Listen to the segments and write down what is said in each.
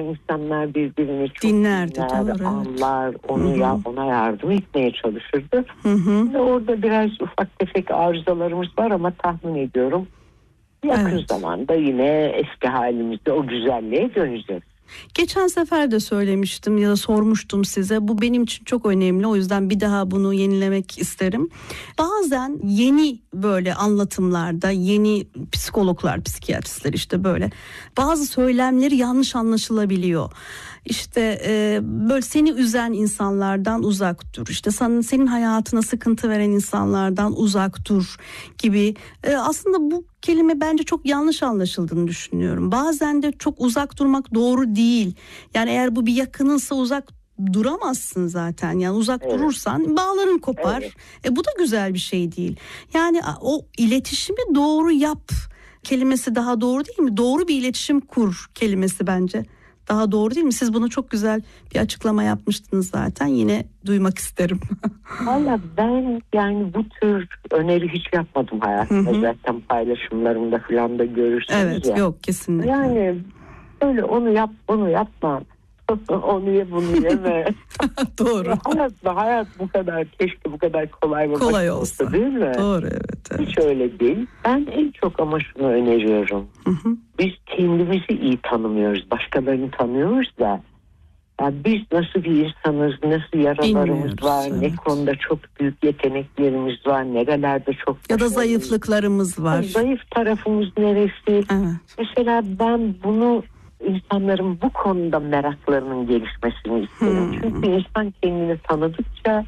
insanlar birbirini çok dinlerdi, dinler, doğru, anlar, ona yardım etmeye çalışırdı. Ve orada biraz ufak tefek arızalarımız var ama tahmin ediyorum yakın zamanda yine eski halimizde o güzelliğe döneceğiz. Geçen sefer de söylemiştim ya da sormuştum size. Bu benim için çok önemli. O yüzden bir daha bunu yenilemek isterim. Bazen yeni böyle anlatımlarda yeni psikologlar, psikiyatristler işte böyle bazı söylemleri yanlış anlaşılabiliyor. İşte böyle seni üzen insanlardan uzak dur. İşte senin hayatına sıkıntı veren insanlardan uzak dur gibi. Aslında bu kelime bence çok yanlış anlaşıldığını düşünüyorum. Bazen de çok uzak durmak doğru değil. Yani eğer bu bir yakınınsa uzak duramazsın zaten. Yani uzak durursan bağların kopar. Bu da güzel bir şey değil. Yani o iletişimi doğru yap kelimesi daha doğru değil mi? Doğru bir iletişim kur kelimesi bence daha doğru değil mi? Siz buna çok güzel bir açıklama yapmıştınız zaten. Yine duymak isterim. Valla ben yani bu tür öneri hiç yapmadım hayatımda. Zaten paylaşımlarımda falan da görürsünüz evet, ya. yok kesinlikle. Yani öyle onu yap bunu yapma. Onu ye bunu yeme. Doğru. Hayat bu kadar, keşke bu kadar kolay olsa değil mi? Doğru, evet. Hiç öyle değil. Ben en çok ama şunu öneriyorum. Biz kendimizi iyi tanımıyoruz. Başkalarını tanıyoruz da. Yani biz nasıl bir insanız, nasıl yaralarımız var, ne konuda çok büyük yeteneklerimiz var, nerelerde çok ya da zayıflıklarımız var. Zayıf tarafımız neresi? Evet. Mesela ben bunu insanların bu konuda meraklarının gelişmesini isterim. Çünkü insan kendini tanıdıkça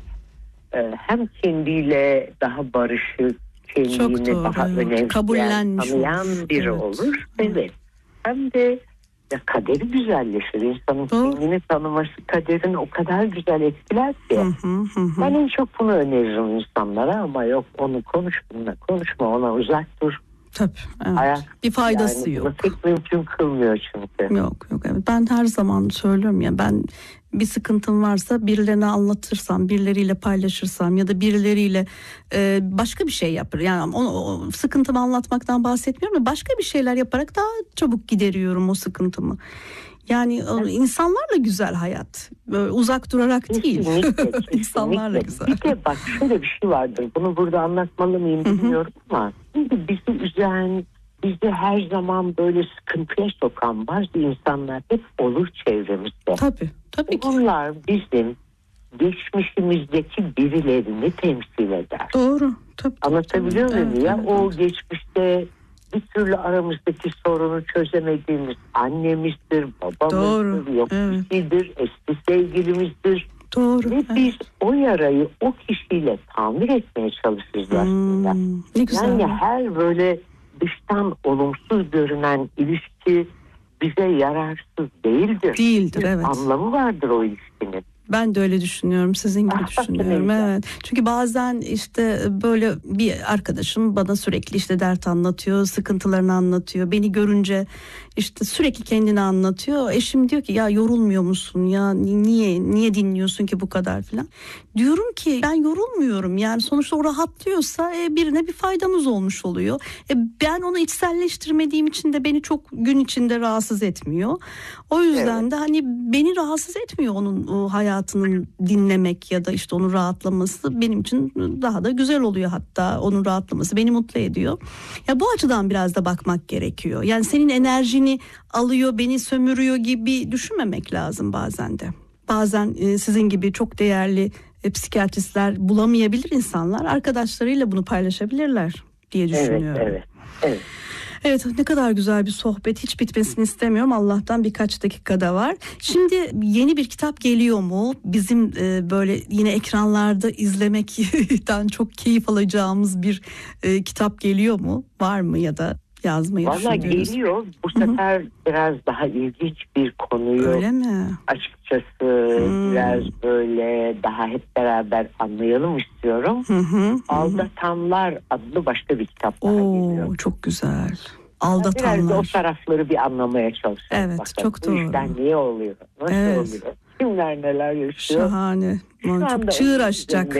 hem kendiyle daha barışık, kendini daha önemseyen, tanıyan biri olur. Evet. Hem de kaderi güzelleşir. İnsanın kendini tanıması kaderini o kadar güzel etkiler ki. Ben en çok bunu öneririm insanlara ama yok onu konuş bununla konuşma, ona uzak dur. Tabii, evet. Hayat, bir faydası yani yok. Pek mümkün kılmıyor çünkü. Yok evet. Ben her zaman söylüyorum ya, ben bir sıkıntım varsa birilerine anlatırsam, birileriyle paylaşırsam ya da birileriyle başka bir şey yapar. Yani o sıkıntımı anlatmaktan bahsetmiyorum da başka bir şeyler yaparak daha çabuk gideriyorum o sıkıntımı. Yani insanlarla güzel hayat. Böyle uzak durarak değil. Kesinlikle. İnsanlarla güzel. Bir de bak şöyle bir şey vardır. Bunu burada anlatmalı mıyım bilmiyorum ama şimdi bizi üzen, bizi her zaman böyle sıkıntıya sokan bazı insanlar hep olur çevremizde. Tabii ki. Onlar bizim geçmişimizdeki birilerini temsil eder. Doğru. Anlatabiliyor muyum ya? O geçmişte bir türlü aramızdaki sorunu çözemediğimiz annemizdir, babamızdır, yok kişidir, eski sevgilimizdir. Doğru. Ve biz o yarayı o kişiyle tamir etmeye çalışırız aslında. Ne güzel. Yani her böyle dıştan olumsuz görünen ilişki bize yararsız değildir. Değildir, evet. Anlamı vardır o ilişkinin. Ben de öyle düşünüyorum, sizin gibi düşünüyorum. Evet. Çünkü bazen işte böyle bir arkadaşım bana sürekli işte dert anlatıyor, sıkıntılarını anlatıyor. Beni görünce işte sürekli kendini anlatıyor. Eşim diyor ki ya yorulmuyor musun ya, niye dinliyorsun ki bu kadar filan. Diyorum ki ben yorulmuyorum, yani sonuçta o rahatlıyorsa birine bir faydamız olmuş oluyor. Ben onu içselleştirmediğim için de beni çok gün içinde rahatsız etmiyor. O yüzden de hani beni rahatsız etmiyor onun o hayatının dinlemek ya da işte onun rahatlaması benim için daha da güzel oluyor, hatta onun rahatlaması beni mutlu ediyor. Ya bu açıdan biraz da bakmak gerekiyor. Yani senin enerjini alıyor, beni sömürüyor gibi düşünmemek lazım bazen de. Bazen sizin gibi çok değerli psikiyatristler bulamayabilir insanlar, arkadaşlarıyla bunu paylaşabilirler diye düşünüyorum. Evet, ne kadar güzel bir sohbet, hiç bitmesini istemiyorum. Allah'tan birkaç dakikada var. Şimdi yeni bir kitap geliyor mu? Bizim böyle yine ekranlarda izlemekten çok keyif alacağımız bir kitap geliyor mu? Var mı ya da yazmayı düşünüyoruz? Valla geliyor. Bu sefer biraz daha ilginç bir konuyu. Öyle mi? Açıkçası biraz böyle daha hep beraber anlayalım istiyorum. Aldatanlar adlı başka bir kitap daha geliyor. Çok güzel. Aldatanlar. Biraz da o tarafları bir anlamaya çalışalım. Evet, bakalım. çok doğru. Bu işten niye oluyor? Nasıl oluyor? Kimler neler yaşıyor? Şahane. Çok çığır açacak.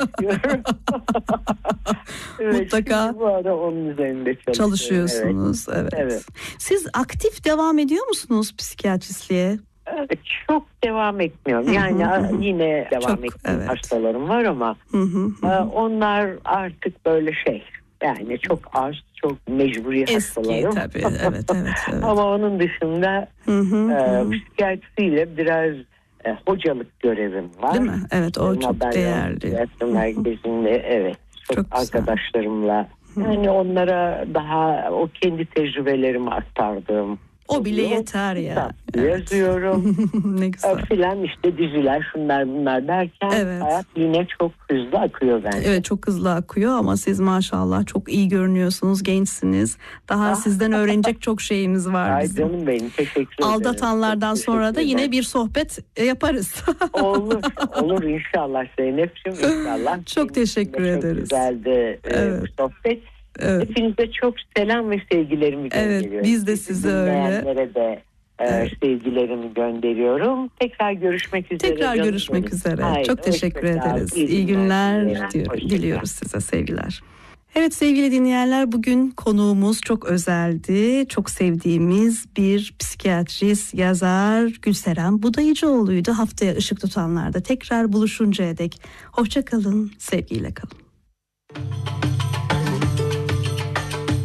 Mutlaka bu arada onun üzerinde çalışıyorsunuz. Evet. Siz aktif devam ediyor musunuz psikiyatristliğe? çok devam etmiyorum. Yani yine devam Çok, ettiğim evet. hastalarım var ama onlar artık böyle yani çok az, çok mecburi Eski hastalarım. tabii. Evet. Ama onun dışında psikiyatriyle biraz hocalık görevim var. Değil mi? Evet, o çok değerli. Psikiyatri merkezinde çok Çok güzel. arkadaşlarımla yani onlara daha o kendi tecrübelerimi aktardığım. O bile oluyor. yeter ya. Yazıyorum. Ne güzel. Filan işte diziler şunlar bunlar derken hayat yine çok hızlı akıyor bence. Evet, çok hızlı akıyor ama siz maşallah çok iyi görünüyorsunuz, gençsiniz. Daha sizden öğrenecek çok şeyimiz var Ay bizim. canım benim, teşekkür ederim. Aldatanlardan sonra da yine bir sohbet yaparız. Olur inşallah Zeynep'ciğim, inşallah. Çok teşekkür ederiz. Çok güzeldi bu sohbet. Evet. Hepinize çok selam ve sevgilerimi gönderiyorum. Evet, biz de size öyle. Dinleyenlere de sevgilerimi gönderiyorum. Tekrar görüşmek üzere. Hayır, çok teşekkür ederiz. İyi günler diliyoruz size, sevgiler. Evet sevgili dinleyenler, bugün konuğumuz çok özeldi. Çok sevdiğimiz bir psikiyatrist, yazar Gülseren Budayıcıoğlu'ydu. Haftaya Işık Tutanlar'da tekrar buluşuncaya dek hoşça kalın, sevgiyle kalın.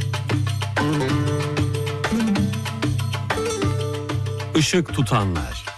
Işık Tutanlar.